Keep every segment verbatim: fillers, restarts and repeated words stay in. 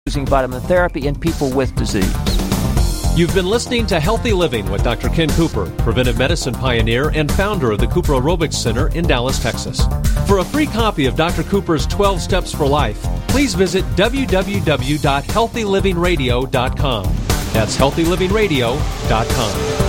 using vitamin therapy in people with disease. You've been listening to Healthy Living with Doctor Ken Cooper, preventive medicine pioneer and founder of the Cooper Aerobics Center in Dallas, Texas. For a free copy of Doctor Cooper's twelve Steps for Life, please visit w w w dot healthy living radio dot com. That's healthy living radio dot com.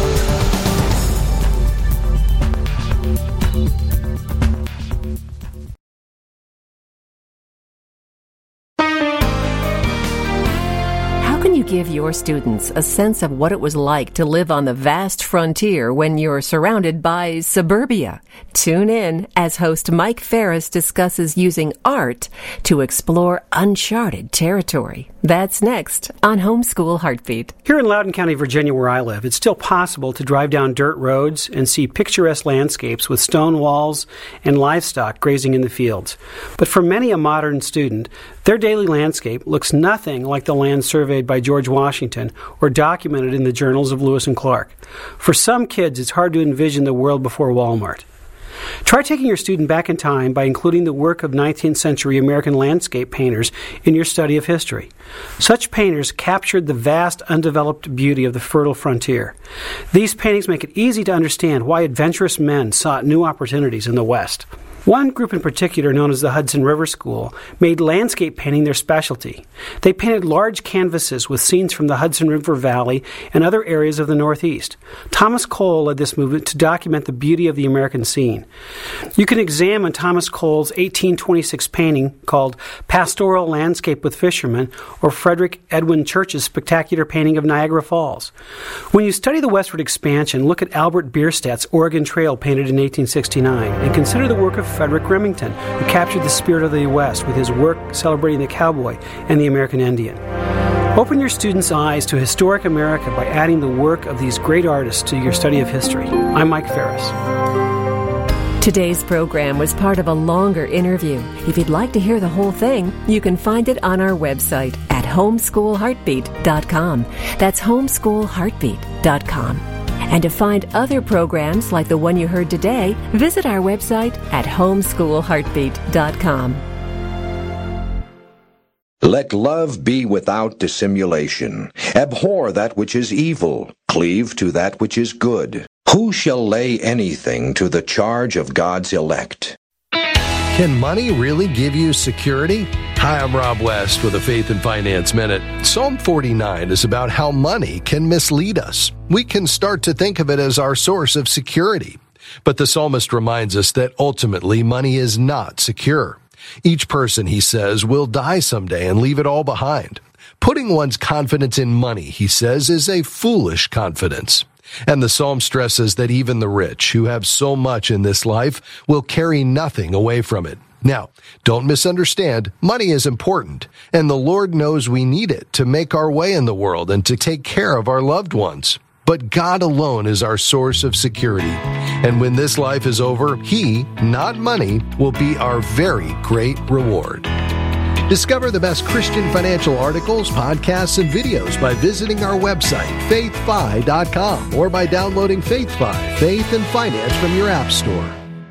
Give your students a sense of what it was like to live on the vast frontier when you're surrounded by suburbia. Tune in as host Mike Ferris discusses using art to explore uncharted territory. That's next on Homeschool Heartbeat. Here in Loudoun County, Virginia, where I live, it's still possible to drive down dirt roads and see picturesque landscapes with stone walls and livestock grazing in the fields. But for many a modern student, their daily landscape looks nothing like the land surveyed by George Washington or documented in the journals of Lewis and Clark. For some kids, it's hard to envision the world before Walmart. Try taking your student back in time by including the work of nineteenth century American landscape painters in your study of history. Such painters captured the vast, undeveloped beauty of the fertile frontier. These paintings make it easy to understand why adventurous men sought new opportunities in the West. One group in particular, known as the Hudson River School, made landscape painting their specialty. They painted large canvases with scenes from the Hudson River Valley and other areas of the Northeast. Thomas Cole led this movement to document the beauty of the American scene. You can examine Thomas Cole's eighteen twenty-six painting called Pastoral Landscape with Fishermen, or Frederick Edwin Church's spectacular painting of Niagara Falls. When you study the westward expansion, look at Albert Bierstadt's Oregon Trail, painted in eighteen sixty-nine, and consider the work of Frederick Remington, who captured the spirit of the West with his work celebrating the cowboy and the American Indian. Open your students' eyes to historic America by adding the work of these great artists to your study of history. I'm Mike Ferris. Today's program was part of a longer interview. If you'd like to hear the whole thing, you can find it on our website at homeschool heartbeat dot com. That's homeschool heartbeat dot com. And to find other programs like the one you heard today, visit our website at homeschool heartbeat dot com. Let love be without dissimulation. Abhor that which is evil. Cleave to that which is good. Who shall lay anything to the charge of God's elect? Can money really give you security? Hi, I'm Rob West with a Faith and Finance Minute. Psalm forty-nine is about how money can mislead us. We can start to think of it as our source of security. But the psalmist reminds us that ultimately money is not secure. Each person, he says, will die someday and leave it all behind. Putting one's confidence in money, he says, is a foolish confidence. And the psalm stresses that even the rich, who have so much in this life, will carry nothing away from it. Now, don't misunderstand, money is important, and the Lord knows we need it to make our way in the world and to take care of our loved ones. But God alone is our source of security. And when this life is over, He, not money, will be our very great reward. Discover the best Christian financial articles, podcasts, and videos by visiting our website, faith fi dot com, or by downloading FaithFi, Faith and Finance, from your app store.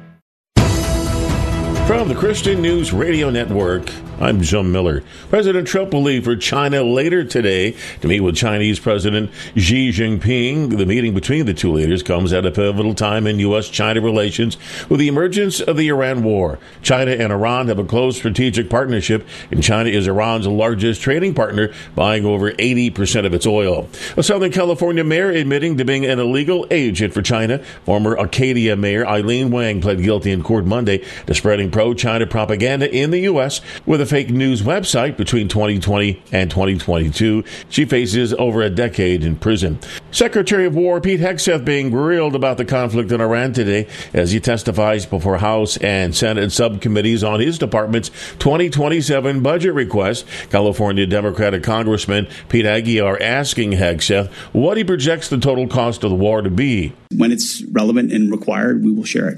From the Christian News Radio Network, I'm Jim Miller. President Trump will leave for China later today to meet with Chinese President Xi Jinping. The meeting between the two leaders comes at a pivotal time in U S China relations with the emergence of the Iran war. China and Iran have a close strategic partnership, and China is Iran's largest trading partner, buying over eighty percent of its oil. A Southern California mayor admitting to being an illegal agent for China. Former Acadia Mayor Eileen Wang pled guilty in court Monday to spreading pro-China propaganda in the U S with a fake news website between twenty twenty and twenty twenty-two. She faces over a decade in prison. Secretary of War Pete Hegseth being grilled about the conflict in Iran today as he testifies before House and Senate subcommittees on his department's twenty twenty-seven budget request. California Democratic Congressman Pete Aguilar asking Hegseth what he projects the total cost of the war to be. When it's relevant and required, we will share it.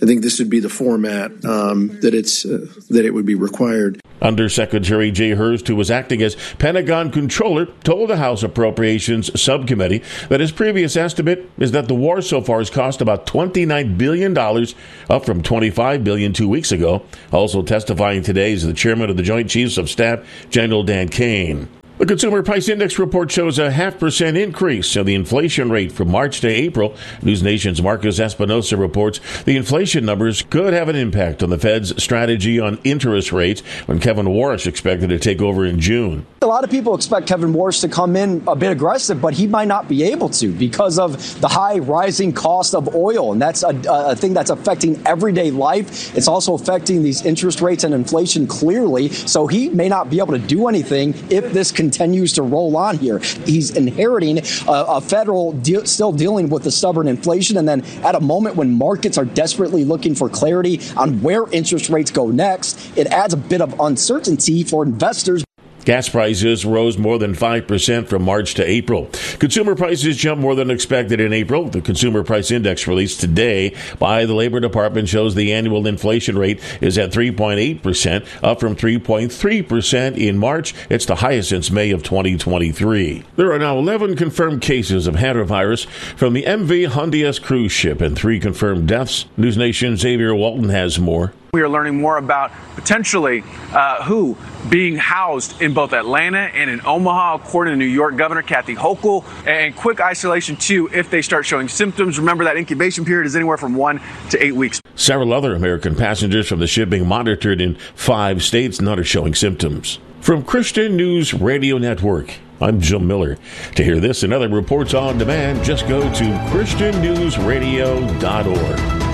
I think this would be the format um, that it's uh, that it would be required. Undersecretary Jay Hurst, who was acting as Pentagon controller, told the House Appropriations Subcommittee that his previous estimate is that the war so far has cost about twenty-nine billion dollars, up from twenty-five billion dollars two weeks ago. Also testifying today is the chairman of the Joint Chiefs of Staff, General Dan Kane. The Consumer Price Index report shows a half percent increase in the inflation rate from March to April. News Nation's Marcus Espinosa reports the inflation numbers could have an impact on the Fed's strategy on interest rates when Kevin Warsh expected to take over in June. A lot of people expect Kevin Warsh to come in a bit aggressive, but he might not be able to because of the high rising cost of oil. And that's a, a thing that's affecting everyday life. It's also affecting these interest rates and inflation clearly. So he may not be able to do anything if this continues to roll on here. He's inheriting a, a federal de- still dealing with the stubborn inflation. And then at a moment when markets are desperately looking for clarity on where interest rates go next, it adds a bit of uncertainty for investors. Gas prices rose more than five percent from March to April. Consumer prices jumped more than expected in April. The Consumer Price Index released today by the Labor Department shows the annual inflation rate is at three point eight percent, up from three point three percent in March. It's the highest since May of twenty twenty-three. There are now eleven confirmed cases of hantavirus from the M V Hondias cruise ship and three confirmed deaths. News Nation's Xavier Walton has more. We are learning more about potentially uh, who being housed in both Atlanta and in Omaha, according to New York Governor Kathy Hochul. And quick isolation, too, if they start showing symptoms. Remember, that incubation period is anywhere from one to eight weeks. Several other American passengers from the ship being monitored in five states, none are showing symptoms. From Christian News Radio Network, I'm Jim Miller. To hear this and other reports on demand, just go to christian news radio dot org.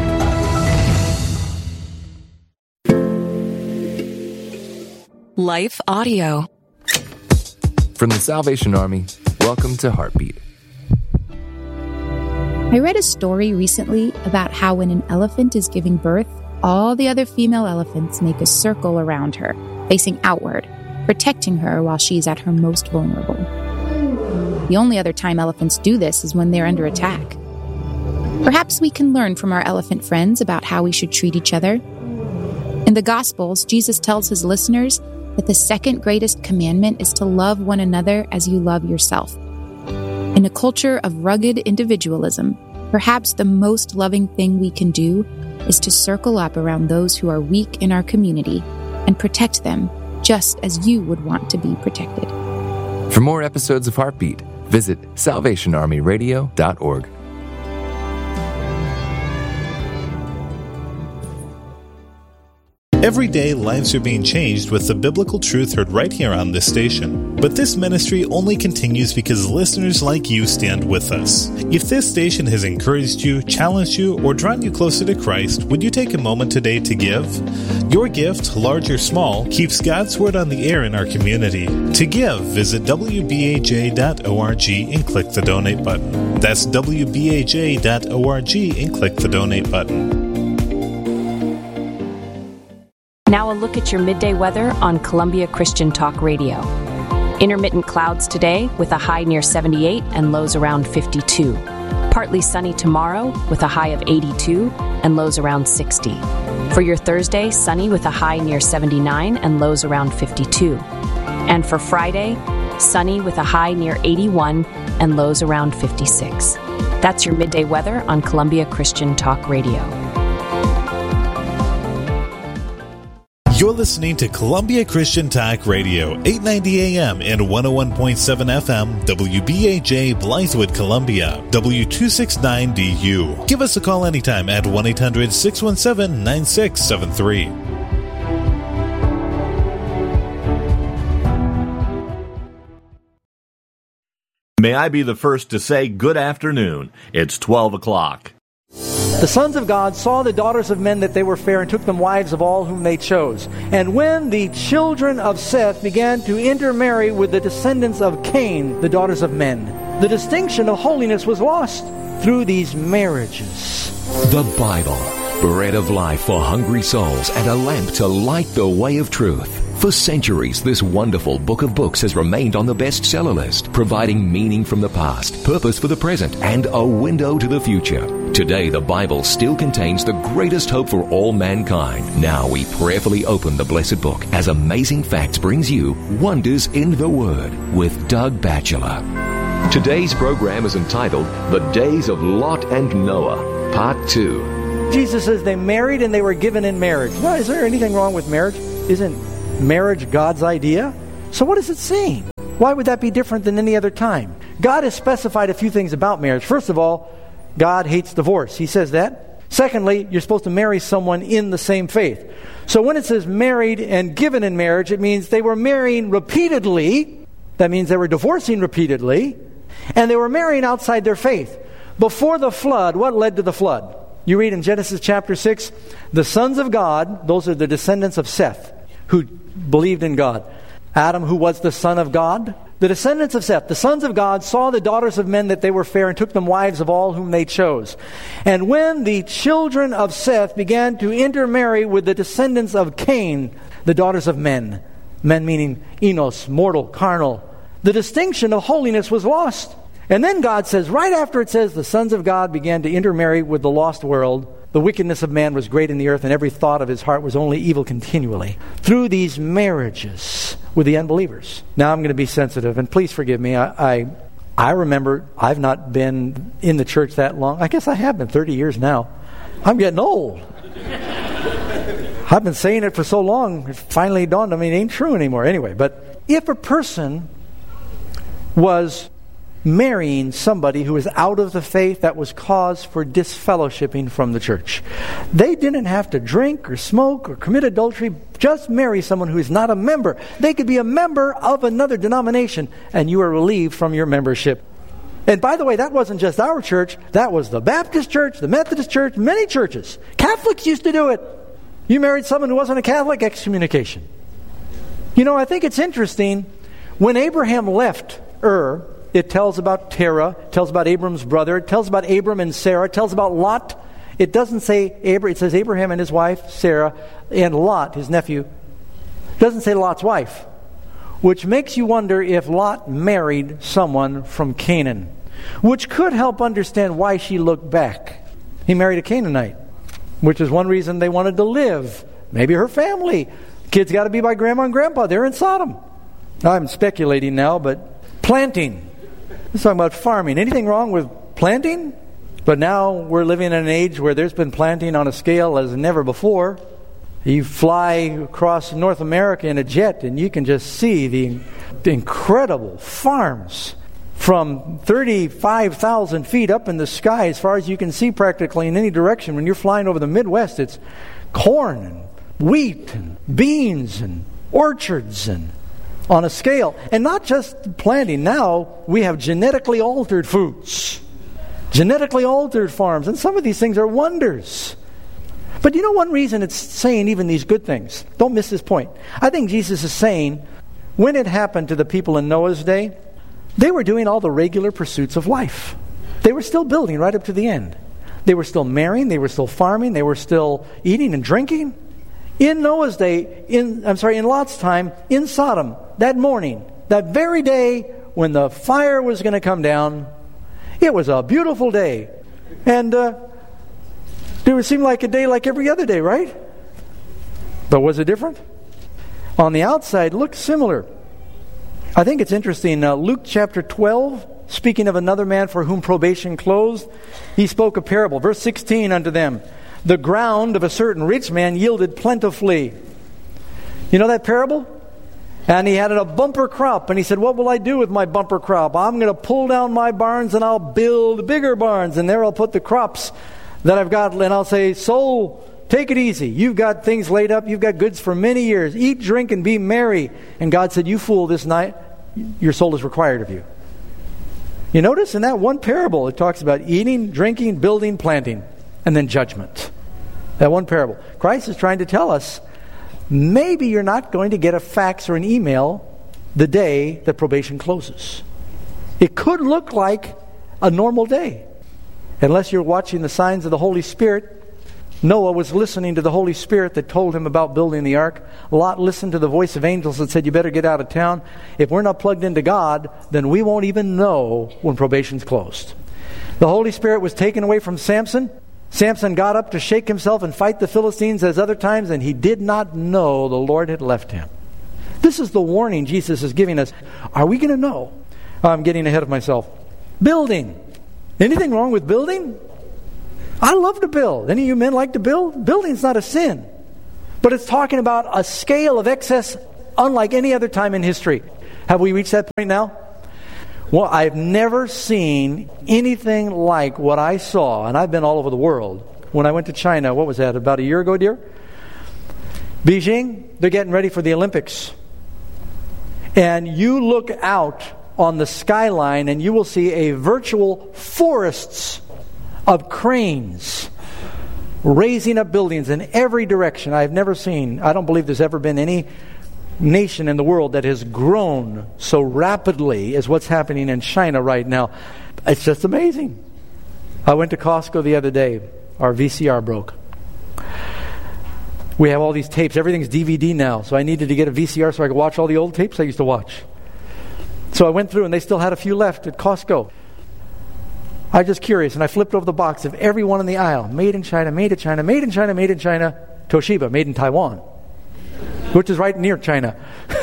Life Audio. From the Salvation Army, welcome to Heartbeat. I read a story recently about how when an elephant is giving birth, all the other female elephants make a circle around her, facing outward, protecting her while she's at her most vulnerable. The only other time elephants do this is when they're under attack. Perhaps we can learn from our elephant friends about how we should treat each other. In the Gospels, Jesus tells his listeners that the second greatest commandment is to love one another as you love yourself. In a culture of rugged individualism, perhaps the most loving thing we can do is to circle up around those who are weak in our community and protect them just as you would want to be protected. For more episodes of Heartbeat, visit salvation army radio dot org. Every day, lives are being changed with the biblical truth heard right here on this station. But this ministry only continues because listeners like you stand with us. If this station has encouraged you, challenged you, or drawn you closer to Christ, would you take a moment today to give? Your gift, large or small, keeps God's Word on the air in our community. To give, visit w b a j dot org and click the donate button. That's w b a j dot org and click the donate button. Now a look at your midday weather on Columbia Christian Talk Radio. Intermittent clouds today with a high near seventy-eight and lows around fifty-two. Partly sunny tomorrow with a high of eighty-two and lows around sixty. For your Thursday, sunny with a high near seventy-nine and lows around fifty-two. And for Friday, sunny with a high near eighty-one and lows around fifty-six. That's your midday weather on Columbia Christian Talk Radio. You're listening to Columbia Christian Talk Radio, eight ninety A M and one oh one point seven F M, W B A J, Blythewood, Columbia, W two sixty-nine D U. Give us a call anytime at one eight hundred six one seven nine six seven three. May I be the first to say good afternoon. It's twelve o'clock. The sons of God saw the daughters of men that they were fair and took them wives of all whom they chose. And when the children of Seth began to intermarry with the descendants of Cain, the daughters of men, the distinction of holiness was lost through these marriages. The Bible, bread of life for hungry souls and a lamp to light the way of truth. For centuries, this wonderful book of books has remained on the bestseller list, providing meaning from the past, purpose for the present, and a window to the future. Today, the Bible still contains the greatest hope for all mankind. Now we prayerfully open the blessed book as Amazing Facts brings you Wonders in the Word with Doug Batchelor. Today's program is entitled The Days of Lot and Noah, Part two. Jesus says they married and they were given in marriage. Now, is there anything wrong with marriage? Isn't marriage God's idea? So what is it saying? Why would that be different than any other time? God has specified a few things about marriage. First of all, God hates divorce. He says that. Secondly, you're supposed to marry someone in the same faith. So when it says married and given in marriage, it means they were marrying repeatedly. That means they were divorcing repeatedly. And they were marrying outside their faith. Before the flood, what led to the flood? You read in Genesis chapter six, the sons of God, those are the descendants of Seth, who believed in God. Adam, who was the son of God. The descendants of Seth, the sons of God, saw the daughters of men that they were fair and took them wives of all whom they chose. And when the children of Seth began to intermarry with the descendants of Cain, the daughters of men, men meaning enos, mortal, carnal, the distinction of holiness was lost. And then God says, right after it says the sons of God began to intermarry with the lost world, the wickedness of man was great in the earth, and every thought of his heart was only evil continually. Through these marriages with the unbelievers. Now I'm going to be sensitive, and please forgive me. I, I, I remember I've not been in the church that long. I guess I have been thirty years now. I'm getting old. I've been saying it for so long, it finally dawned on me it ain't true anymore. Anyway, but if a person was marrying somebody who was out of the faith, that was cause for disfellowshipping from the church. They didn't have to drink or smoke or commit adultery, just marry someone who is not a member. They could be a member of another denomination, and you are relieved from your membership. And by the way, that wasn't just our church. That was the Baptist church, the Methodist church, many churches. Catholics used to do it. You married someone who wasn't a Catholic, excommunication. You know, I think it's interesting. When Abraham left Ur, it tells about Terah, it tells about Abram's brother, it tells about Abram and Sarah, it tells about Lot. It doesn't say Abraham, it says Abraham and his wife, Sarah, and Lot, his nephew. It doesn't say Lot's wife, which makes you wonder if Lot married someone from Canaan, which could help understand why she looked back. He married a Canaanite, which is one reason they wanted to live. Maybe her family. Kids got to be by grandma and grandpa. They're in Sodom. I'm speculating now, but planting. Let's talk about farming. Anything wrong with planting? But now we're living in an age where there's been planting on a scale as never before. You fly across North America in a jet and you can just see the, the incredible farms from thirty-five thousand feet up in the sky as far as you can see practically in any direction. When you're flying over the Midwest, it's corn and wheat and beans and orchards and on a scale. And not just planting. Now we have genetically altered foods. Genetically altered farms. And some of these things are wonders. But you know one reason it's saying even these good things? Don't miss this point. I think Jesus is saying when it happened to the people in Noah's day, they were doing all the regular pursuits of life. They were still building right up to the end. They were still marrying. They were still farming. They were still eating and drinking. In Noah's day, in I'm sorry, in Lot's time, in Sodom, that morning, that very day when the fire was going to come down, it was a beautiful day. And uh, it would seem like a day like every other day, right? But was it different? On the outside, looked similar. I think it's interesting. Uh, Luke chapter twelve, speaking of another man for whom probation closed, he spoke a parable. Verse sixteen unto them. The ground of a certain rich man yielded plentifully. You know that parable? And he had a bumper crop. And he said, what will I do with my bumper crop? I'm going to pull down my barns and I'll build bigger barns. And there I'll put the crops that I've got. And I'll say, soul, take it easy. You've got things laid up. You've got goods for many years. Eat, drink, and be merry. And God said, you fool, this night your soul is required of you. You notice in that one parable, it talks about eating, drinking, building, planting, and then judgment. That one parable. Christ is trying to tell us, maybe you're not going to get a fax or an email the day that probation closes. It could look like a normal day. Unless you're watching the signs of the Holy Spirit Noah was listening to the Holy Spirit that told him about building the ark. Lot listened to the voice of angels that said, you better get out of town. If we're not plugged into God, then we won't even know when probation's closed. The Holy Spirit was taken away from Samson. Samson got up to shake himself and fight the Philistines as other times, and he did not know the Lord had left him. This is the warning Jesus is giving us. Are we going to know? I'm getting ahead of myself. Building. Anything wrong with building? I love to build. Any of you men like to build? Building's not a sin. But it's talking about a scale of excess unlike any other time in history. Have we reached that point now? Well, I've never seen anything like what I saw, and I've been all over the world. When I went to China, what was that, about a year ago, dear? Beijing, they're getting ready for the Olympics. And you look out on the skyline and you will see a virtual forests of cranes raising up buildings in every direction. I've never seen, I don't believe there's ever been any nation in the world that has grown so rapidly as what's happening in China right now. It's just amazing. I went to Costco the other day. Our V C R broke. We have all these tapes. Everything's D V D now. So I needed to get a V C R so I could watch all the old tapes I used to watch. So I went through and they still had a few left at Costco. I was just curious, and I flipped over the box of every one in the aisle. Made in China, made in China, made in China, made in China. Toshiba, made in Taiwan, which is right near China.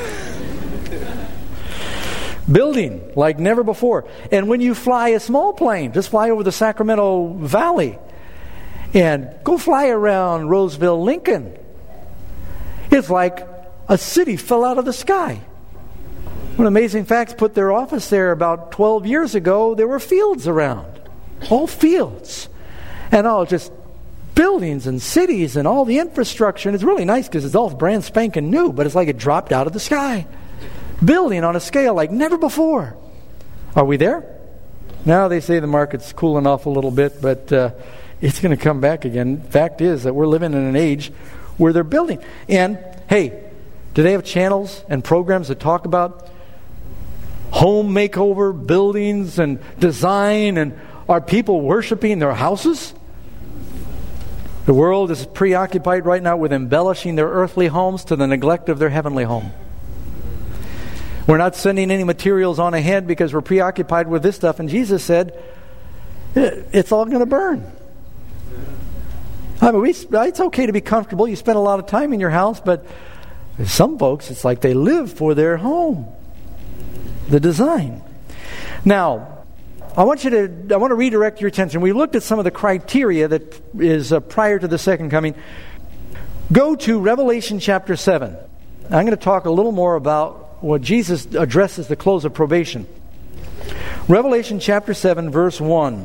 Building like never before. And when you fly a small plane, just fly over the Sacramento Valley and go fly around Roseville, Lincoln, it's like a city fell out of the sky. When Amazing Facts put their office there about twelve years ago, there were fields around. All fields. And all just buildings and cities and all the infrastructure. And it's really nice because it's all brand spanking new, but it's like it dropped out of the sky. Building on a scale like never before. Are we there? Now they say the market's cooling off a little bit, but uh, it's going to come back again. Fact is that we're living in an age where they're building. And, hey, do they have channels and programs that talk about home makeover, buildings, and design, and are people worshiping their houses? The world is preoccupied right now with embellishing their earthly homes to the neglect of their heavenly home. We're not sending any materials on ahead because we're preoccupied with this stuff. And Jesus said, it's all going to burn. I mean, we, it's okay to be comfortable. You spend a lot of time in your house, but some folks, it's like they live for their home. The design. Now, I want you to, I want to redirect your attention. We looked at some of the criteria that is uh, prior to the second coming. Go to Revelation chapter seven. I'm going to talk a little more about what Jesus addresses the close of probation. Revelation chapter seven, verse one.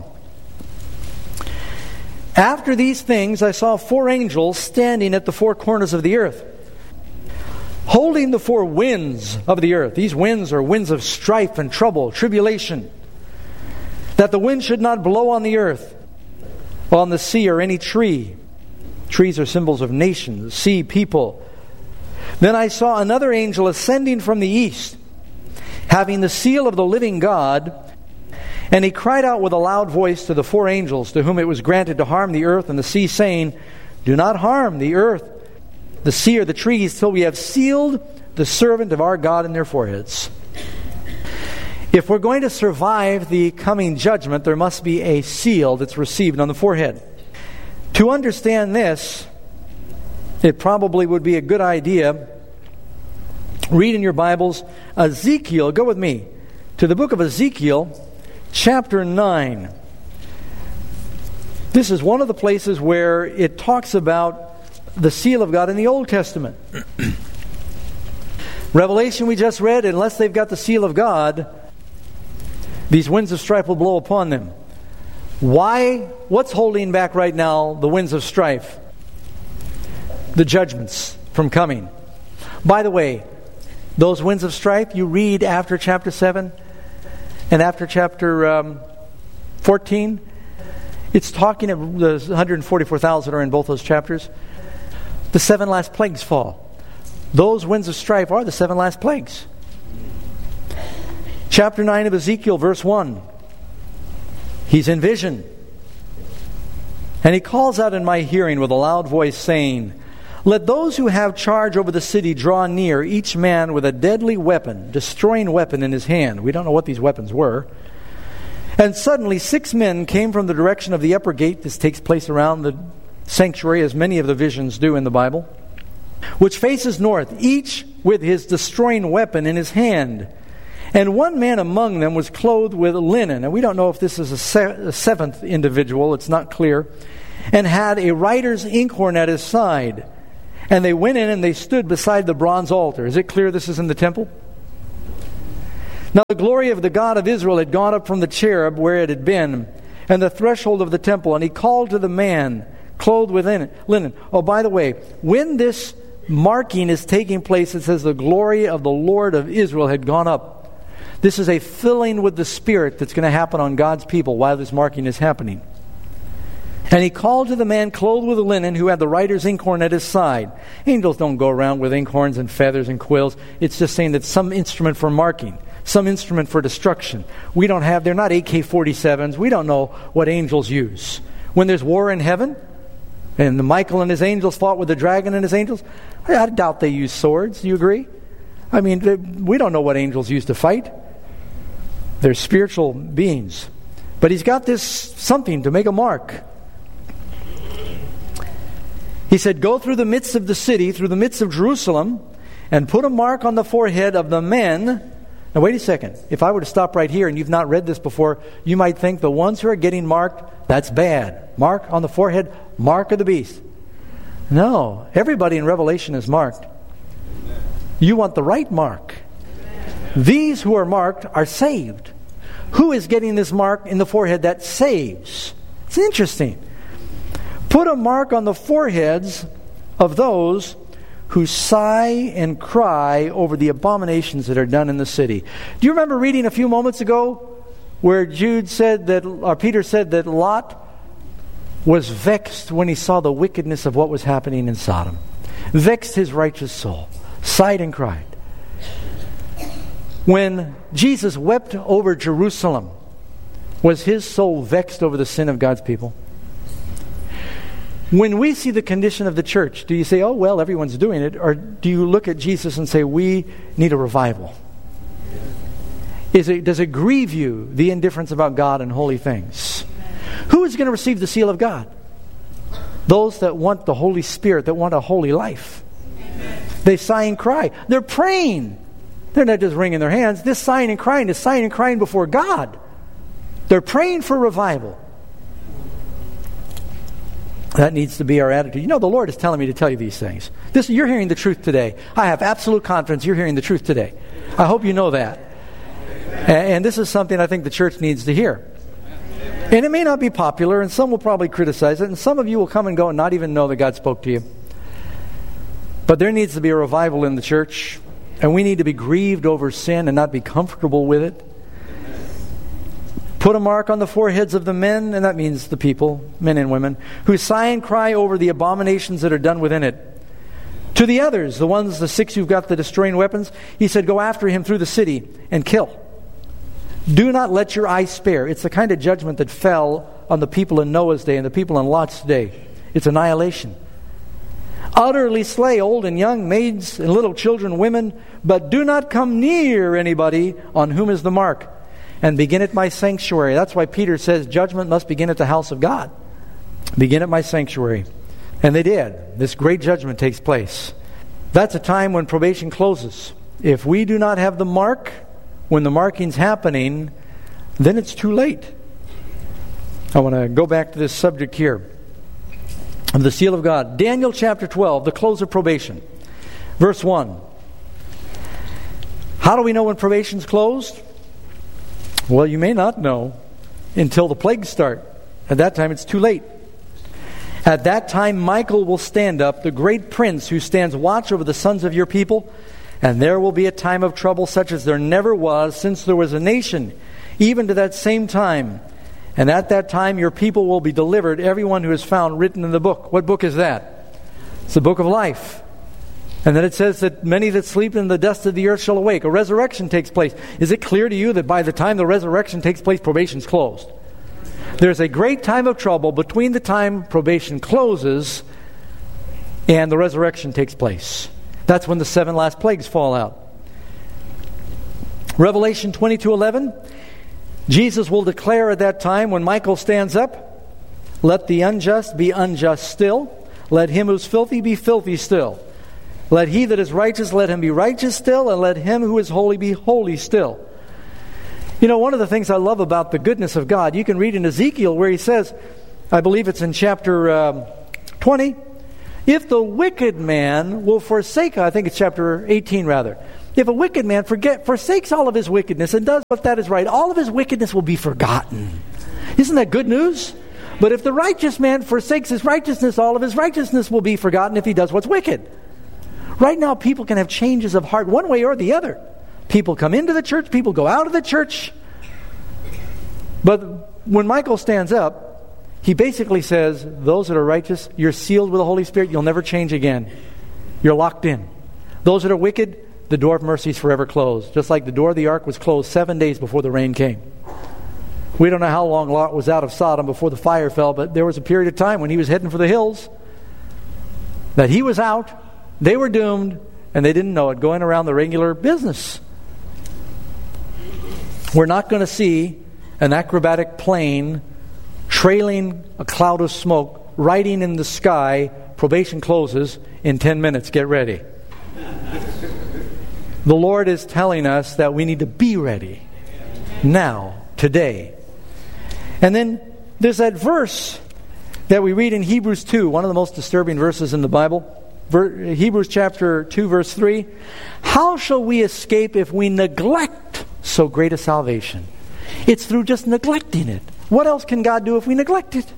After these things, I saw four angels standing at the four corners of the earth, holding the four winds of the earth. These winds are winds of strife and trouble, tribulation. That the wind should not blow on the earth, on the sea, or any tree. Trees are symbols of nations, sea, people. Then I saw another angel ascending from the east, having the seal of the living God. And he cried out with a loud voice to the four angels to whom it was granted to harm the earth and the sea, saying, do not harm the earth, the sea, or the trees, till we have sealed the servant of our God in their foreheads. If we're going to survive the coming judgment, there must be a seal that's received on the forehead. To understand this, it probably would be a good idea, read in your Bibles Ezekiel, go with me, to the book of Ezekiel, chapter nine. This is one of the places where it talks about the seal of God in the Old Testament. Revelation we just read, unless they've got the seal of God, these winds of strife will blow upon them. Why? What's holding back right now the winds of strife? The judgments from coming. By the way, those winds of strife you read after chapter seven and after chapter um, fourteen, it's talking of the one hundred forty-four thousand are in both those chapters. The seven last plagues fall. Those winds of strife are the seven last plagues. Chapter nine of Ezekiel, verse one. He's in vision. And he calls out in my hearing with a loud voice, saying, let those who have charge over the city draw near, each man with a deadly weapon, destroying weapon in his hand. We don't know what these weapons were. And suddenly six men came from the direction of the upper gate. This takes place around the sanctuary, as many of the visions do in the Bible, which faces north, each with his destroying weapon in his hand. And one man among them was clothed with linen. And we don't know if this is a, se- a seventh individual. It's not clear. And had a writer's inkhorn at his side. And they went in and they stood beside the bronze altar. Is it clear this is in the temple? Now the glory of the God of Israel had gone up from the cherub where it had been, and the threshold of the temple. And he called to the man clothed with linen. Oh, by the way, when this marking is taking place, it says the glory of the Lord of Israel had gone up. This is a filling with the Spirit that's going to happen on God's people while this marking is happening. And he called to the man clothed with linen who had the writer's inkhorn at his side. Angels don't go around with inkhorns and feathers and quills. It's just saying that some instrument for marking, some instrument for destruction. We don't have, they're not A K forty-sevens. We don't know what angels use. When there's war in heaven, and Michael and his angels fought with the dragon and his angels, I doubt they use swords. Do you agree? I mean, we don't know what angels use to fight. They're spiritual beings. But he's got this something to make a mark. He said, go through the midst of the city, through the midst of Jerusalem, and put a mark on the forehead of the men. Now wait a second. If I were to stop right here and you've not read this before, you might think the ones who are getting marked, that's bad. Mark on the forehead, mark of the beast. No, everybody in Revelation is marked. You want the right mark. These who are marked are saved. Who is getting this mark in the forehead that saves? It's interesting. Put a mark on the foreheads of those who sigh and cry over the abominations that are done in the city. Do you remember reading a few moments ago where Jude said that, or Peter said that Lot was vexed when he saw the wickedness of what was happening in Sodom? Vexed his righteous soul, sighed and cried. When Jesus wept over Jerusalem, was his soul vexed over the sin of God's people? When we see the condition of the church, do you say, oh, well, everyone's doing it? Or do you look at Jesus and say, we need a revival? Is it, does it grieve you, the indifference about God and holy things? Who is going to receive the seal of God? Those that want the Holy Spirit, that want a holy life. They sigh and cry. They're praying. They're not just wringing their hands. This sighing and crying is sighing and crying before God. They're praying for revival. That needs to be our attitude. You know, the Lord is telling me to tell you these things. This, you're hearing the truth today. I have absolute confidence you're hearing the truth today. I hope you know that. And, and this is something I think the church needs to hear. And it may not be popular, and some will probably criticize it, and some of you will come and go and not even know that God spoke to you. But there needs to be a revival in the church, and we need to be grieved over sin and not be comfortable with it. Put a mark on the foreheads of the men, and that means the people, men and women, who sigh and cry over the abominations that are done within it. To the others, the ones, the six who've got the destroying weapons, he said, go after him through the city and kill. Do not let your eye spare. It's the kind of judgment that fell on the people in Noah's day and the people in Lot's day. It's annihilation. Utterly slay old and young, maids and little children, women, but do not come near anybody on whom is the mark. And begin at my sanctuary. That's why Peter says judgment must begin at the house of God. Begin at my sanctuary. And they did. This great judgment takes place. That's a time when probation closes. If we do not have the mark, when the marking's happening, then it's too late. I want to go back to this subject here of the seal of God. Daniel chapter twelve, the close of probation. Verse one. How do we know when probation's closed? Well, you may not know until the plagues start. At that time, it's too late. At that time, Michael will stand up, the great prince who stands watch over the sons of your people, and there will be a time of trouble such as there never was since there was a nation, even to that same time. And at that time, your people will be delivered, everyone who is found written in the book. What book is that? It's the book of life. And then it says that many that sleep in the dust of the earth shall awake. A resurrection takes place. Is it clear to you that by the time the resurrection takes place, probation's closed? There's a great time of trouble between the time probation closes and the resurrection takes place. That's when the seven last plagues fall out. Revelation twenty-two eleven, Jesus will declare at that time when Michael stands up, let the unjust be unjust still. Let him who's filthy be filthy still. Let he that is righteous, let him be righteous still. And let him who is holy be holy still. You know, one of the things I love about the goodness of God, you can read in Ezekiel where he says, I believe it's in chapter um, twenty, if the wicked man will forsake, I think it's chapter eighteen rather, if a wicked man forget, forsakes all of his wickedness and does what that is right, all of his wickedness will be forgotten. Isn't that good news? But if the righteous man forsakes his righteousness, all of his righteousness will be forgotten if he does what's wicked. Right now, people can have changes of heart one way or the other. People come into the church, people go out of the church. But when Michael stands up, he basically says, those that are righteous, you're sealed with the Holy Spirit, you'll never change again. You're locked in. Those that are wicked, the door of mercy is forever closed. Just like the door of the ark was closed seven days before the rain came. We don't know how long Lot was out of Sodom before the fire fell, but there was a period of time when he was heading for the hills that he was out, they were doomed, and they didn't know it, going around the regular business. We're not going to see an acrobatic plane trailing a cloud of smoke, riding in the sky, probation closes in ten minutes, get ready. The Lord is telling us that we need to be ready now, today. And then there's that verse that we read in Hebrews two, one of the most disturbing verses in the Bible. Ver- Hebrews chapter two, verse three. How shall we escape if we neglect so great a salvation? It's through just neglecting it. What else can God do if we neglect it?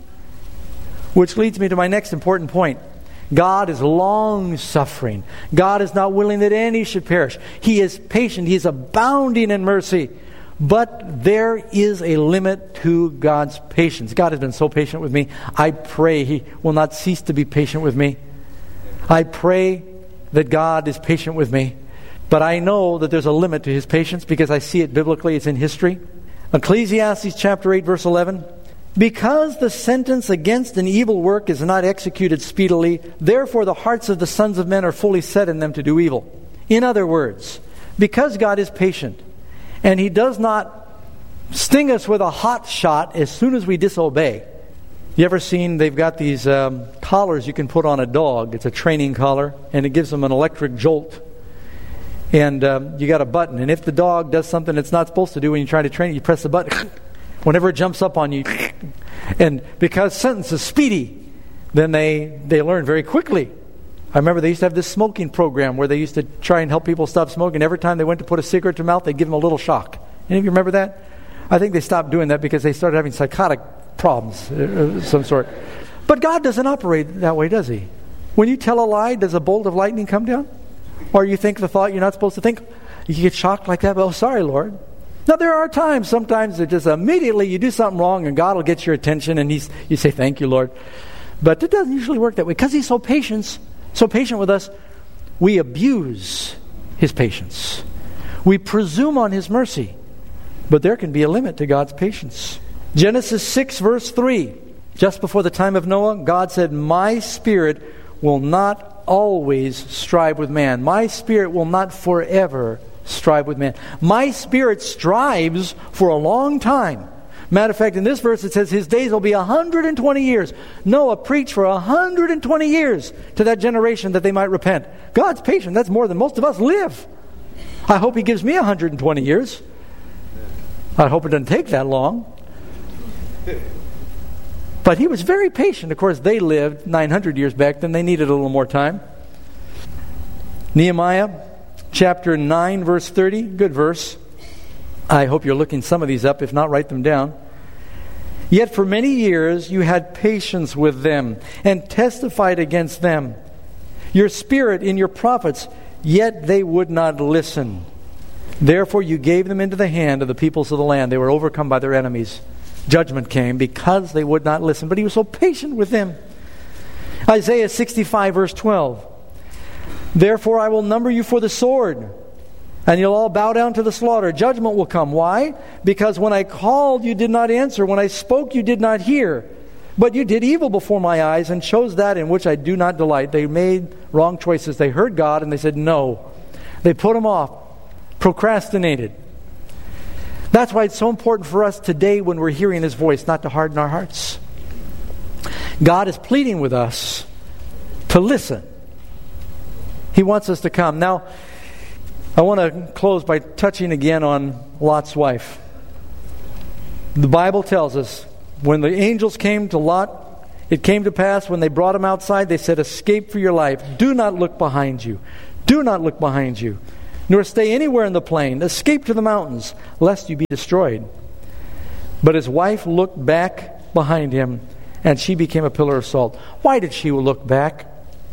Which leads me to my next important point. God is long-suffering. God is not willing that any should perish. He is patient. He is abounding in mercy. But there is a limit to God's patience. God has been so patient with me. I pray He will not cease to be patient with me. I pray that God is patient with me. But I know that there's a limit to His patience because I see it biblically. It's in history. Ecclesiastes chapter eight, verse eleven. Because the sentence against an evil work is not executed speedily, therefore the hearts of the sons of men are fully set in them to do evil. In other words, because God is patient, and He does not sting us with a hot shot as soon as we disobey. You ever seen, they've got these um, collars you can put on a dog. It's a training collar, and it gives them an electric jolt. And um, you got a button, and if the dog does something it's not supposed to do when you try to train it, you press the button. Whenever it jumps up on you, and because sentence is speedy, then they, they learn very quickly. I remember they used to have this smoking program where they used to try and help people stop smoking. Every time they went to put a cigarette to their mouth, they'd give them a little shock. Any of you remember that? I think they stopped doing that because they started having psychotic problems of some sort. But God doesn't operate that way, does He? When you tell a lie, does a bolt of lightning come down? Or you think the thought you're not supposed to think? You get shocked like that? Oh, sorry, Lord. Now, there are times, sometimes that just immediately you do something wrong and God will get your attention and he's, you say, thank you, Lord. But it doesn't usually work that way. Because He's so patient, so patient with us, we abuse His patience. We presume on His mercy. But there can be a limit to God's patience. Genesis six, verse three. Just before the time of Noah, God said, my Spirit will not always strive with man. My Spirit will not forever strive with man. My Spirit strives for a long time. Matter of fact, in this verse it says His days will be one hundred twenty years. Noah preached for one hundred twenty years to that generation that they might repent. God's patient. That's more than most of us live. I hope He gives me one hundred twenty years. I hope it doesn't take that long. But He was very patient. Of course, they lived nine hundred years back then. They needed a little more time. Nehemiah chapter nine, verse thirty. Good verse. I hope you're looking some of these up. If not, write them down. Yet for many years you had patience with them and testified against them. Your spirit in your prophets, yet they would not listen. Therefore you gave them into the hand of the peoples of the land. They were overcome by their enemies. Judgment came because they would not listen. But He was so patient with them. Isaiah sixty-five, verse twelve. Therefore I will number you for the sword. And you'll all bow down to the slaughter. Judgment will come. Why? Because when I called, you did not answer. When I spoke, you did not hear. But you did evil before my eyes and chose that in which I do not delight. They made wrong choices. They heard God and they said no. They put him off. Procrastinated. That's why it's so important for us today when we're hearing his voice, not to harden our hearts. God is pleading with us to listen. He wants us to come. Now, I want to close by touching again on Lot's wife. The Bible tells us when the angels came to Lot, it came to pass when they brought him outside, they said, escape for your life. Do not look behind you. Do not look behind you, nor stay anywhere in the plain. Escape to the mountains, lest you be destroyed. But his wife looked back behind him, and she became a pillar of salt. Why did she look back?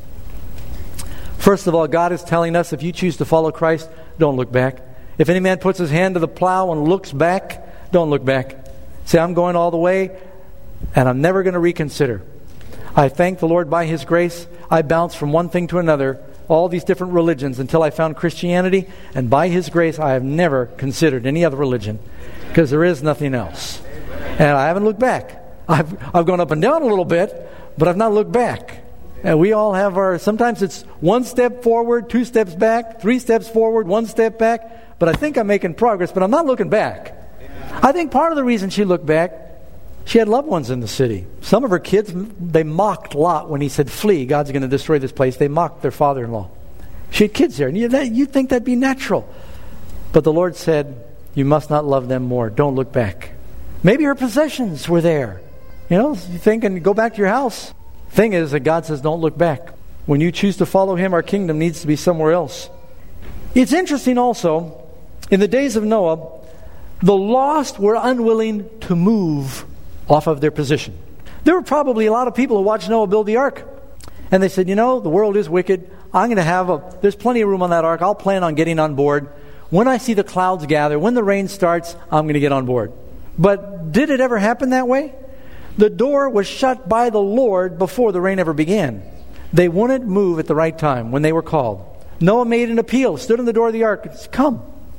First of all, God is telling us, if you choose to follow Christ, don't look back. If any man puts his hand to the plow and looks back, don't look back. Say, I'm going all the way, and I'm never going to reconsider. I thank the Lord by his grace. I bounced from one thing to another, all these different religions, until I found Christianity, and by his grace, I have never considered any other religion, because there is nothing else. And I haven't looked back. I've, I've gone up and down a little bit, but I've not looked back. And we all have our, sometimes it's one step forward, two steps back, three steps forward, one step back. But I think I'm making progress, but I'm not looking back. I think part of the reason she looked back, she had loved ones in the city. Some of her kids, they mocked Lot when he said, flee, God's going to destroy this place. They mocked their father-in-law. She had kids there, and you'd you think that'd be natural. But the Lord said, you must not love them more. Don't look back. Maybe her possessions were there. You know, you think and go back to your house. Thing is that God says don't look back. When you choose to follow him, our kingdom needs to be somewhere else. It's interesting also, in the days of Noah, the lost were unwilling to move off of their position. There were probably a lot of people who watched Noah build the ark. And they said, you know, the world is wicked. I'm going to have a, there's plenty of room on that ark. I'll plan on getting on board. When I see the clouds gather, when the rain starts, I'm going to get on board. But did it ever happen that way? The door was shut by the Lord before the rain ever began. They wouldn't move at the right time when they were called. Noah made an appeal, stood in the door of the ark, and said, come.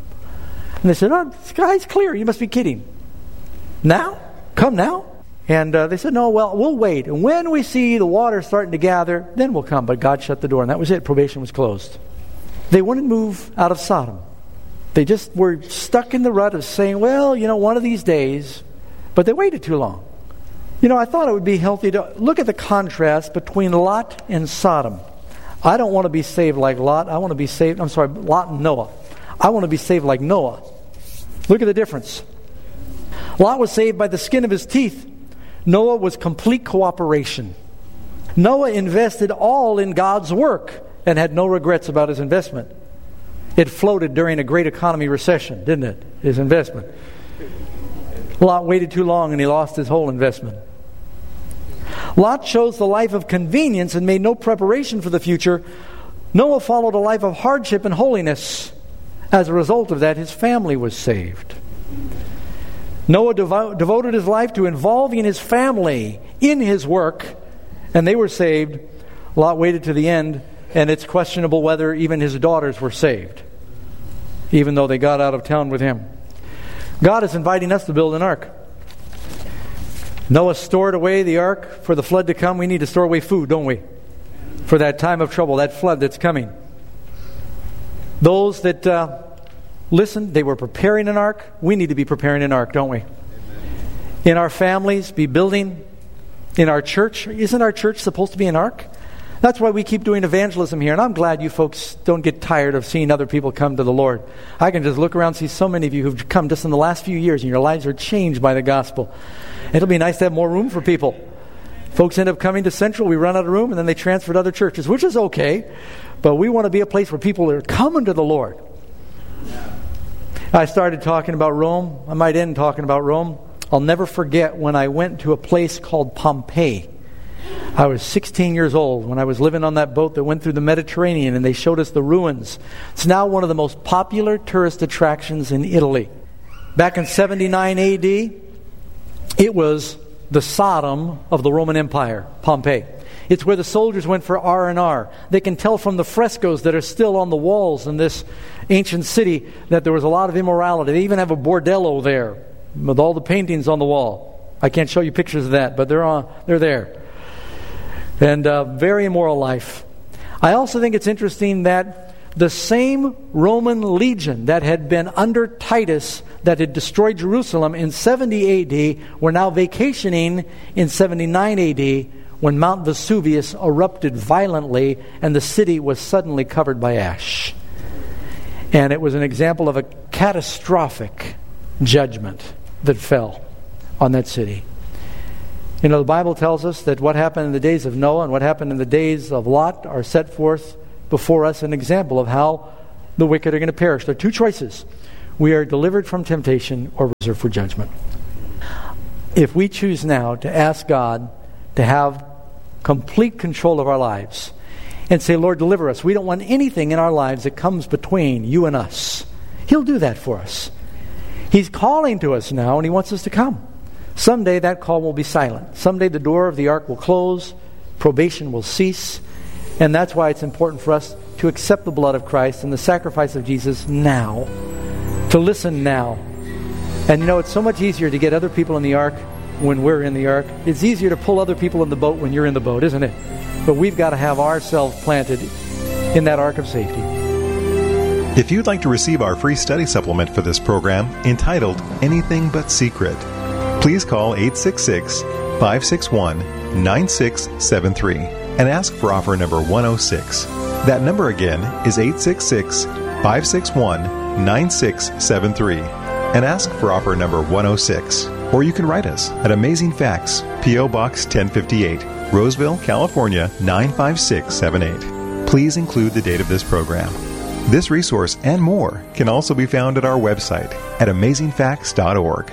And they said, oh, the sky's clear. You must be kidding. Now? Come now? And uh, they said, no, well, we'll wait. And when we see the water starting to gather, then we'll come. But God shut the door, and that was it. Probation was closed. They wouldn't move out of Sodom. They just were stuck in the rut of saying, well, you know, one of these days. But they waited too long. You know, I thought it would be healthy to look at the contrast between Lot and Sodom. I don't want to be saved like Lot. I want to be saved, I'm sorry, Lot and Noah. I want to be saved like Noah. Look at the difference. Lot was saved by the skin of his teeth. Noah was complete cooperation. Noah invested all in God's work and had no regrets about his investment. It floated during a great economy recession, didn't it? His investment. Lot waited too long and he lost his whole investment. Lot chose the life of convenience and made no preparation for the future. Noah followed a life of hardship and holiness. As a result of that, his family was saved. Noah devo- devoted his life to involving his family in his work, and they were saved. Lot waited to the end, and it's questionable whether even his daughters were saved, even though they got out of town with him. God is inviting us to build an ark. Noah stored away the ark for the flood to come. We need to store away food, don't we? For that time of trouble, that flood that's coming. Those that uh, listened, they were preparing an ark. We need to be preparing an ark, don't we? Amen. In our families, be building. In our church, isn't our church supposed to be an ark? That's why we keep doing evangelism here. And I'm glad you folks don't get tired of seeing other people come to the Lord. I can just look around and see so many of you who've come just in the last few years and your lives are changed by the gospel. It'll be nice to have more room for people. Folks end up coming to Central, we run out of room, and then they transfer to other churches, which is okay. But we want to be a place where people are coming to the Lord. I started talking about Rome. I might end talking about Rome. I'll never forget when I went to a place called Pompeii. I was sixteen years old when I was living on that boat that went through the Mediterranean, and they showed us the ruins. It's now one of the most popular tourist attractions in Italy. Back in seventy-nine A D, it was the Sodom of the Roman Empire, Pompeii. It's where the soldiers went for R and R. They can tell from the frescoes that are still on the walls in this ancient city that there was a lot of immorality. They even have a bordello there with all the paintings on the wall. I can't show you pictures of that, but they're on, they're there. And uh, very immoral life. I also think it's interesting that the same Roman legion that had been under Titus, that had destroyed Jerusalem in seventy A D, were now vacationing in seventy-nine A D when Mount Vesuvius erupted violently and the city was suddenly covered by ash. And it was an example of a catastrophic judgment that fell on that city. You know, the Bible tells us that what happened in the days of Noah and what happened in the days of Lot are set forth before us, an example of how the wicked are going to perish. There are two choices. We are delivered from temptation or reserved for judgment. If we choose now to ask God to have complete control of our lives and say, Lord, deliver us. We don't want anything in our lives that comes between you and us. He'll do that for us. He's calling to us now, and He wants us to come. Someday that call will be silent. Someday the door of the ark will close, probation will cease, and that's why it's important for us to accept the blood of Christ and the sacrifice of Jesus now, to listen now. And you know, it's so much easier to get other people in the ark when we're in the ark. It's easier to pull other people in the boat when you're in the boat, isn't it? But we've got to have ourselves planted in that ark of safety. If you'd like to receive our free study supplement for this program entitled Anything But Secret, please call eight six six, five six one, nine six seven three and ask for offer number one oh six. That number again is eight six six, five six one, nine six seven three and ask for offer number one oh six. Or you can write us at Amazing Facts, P O. Box ten fifty-eight, Roseville, California nine five six seven eight. Please include the date of this program. This resource and more can also be found at our website at amazing facts dot org.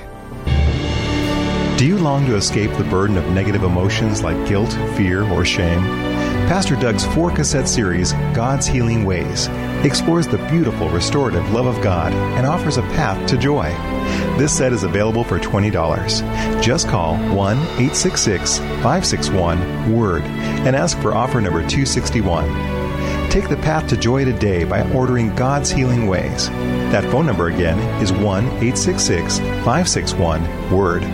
Do you long to escape the burden of negative emotions like guilt, fear, or shame? Pastor Doug's four-cassette series, God's Healing Ways, explores the beautiful restorative love of God and offers a path to joy. This set is available for twenty dollars. Just call one eight six six, five six one, W O R D and ask for offer number two sixty-one. Take the path to joy today by ordering God's Healing Ways. That phone number again is one eight six six, five six one, W O R D.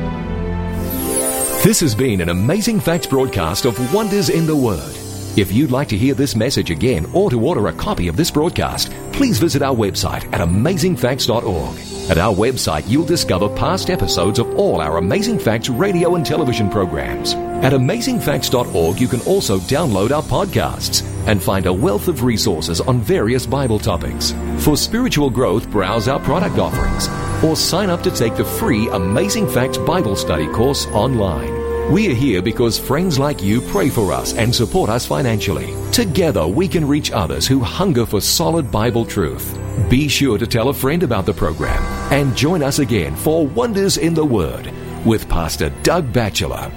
This has been an Amazing Facts broadcast of Wonders in the Word. If you'd like to hear this message again or to order a copy of this broadcast, please visit our website at amazing facts dot org. At our website, you'll discover past episodes of all our Amazing Facts radio and television programs. At amazing facts dot org, you can also download our podcasts and find a wealth of resources on various Bible topics. For spiritual growth, browse our product offerings or sign up to take the free Amazing Facts Bible Study course online. We are here because friends like you pray for us and support us financially. Together, we can reach others who hunger for solid Bible truth. Be sure to tell a friend about the program and join us again for Wonders in the Word with Pastor Doug Batchelor.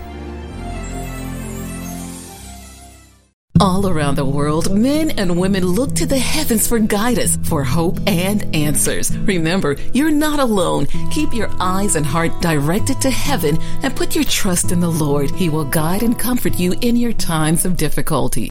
All around the world, men and women look to the heavens for guidance, for hope and answers. Remember, you're not alone. Keep your eyes and heart directed to heaven and put your trust in the Lord. He will guide and comfort you in your times of difficulty.